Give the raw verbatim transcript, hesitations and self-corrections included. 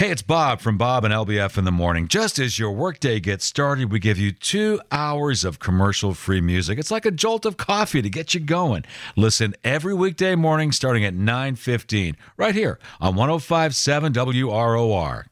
Hey, it's Bob from Bob and L B F in the Morning. Just as your workday gets started, we give you two hours of commercial-free music. It's like a jolt of coffee to get you going. Listen every weekday morning starting at nine fifteen, right here on one oh five point seven W R O R.